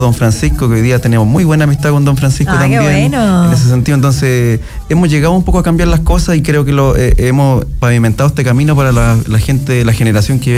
don Francisco, que hoy día tenemos muy buena amistad con don Francisco también. Qué bueno. En ese sentido, entonces hemos llegado un poco a cambiar las cosas y creo que hemos pavimentado este camino para la gente, la generación que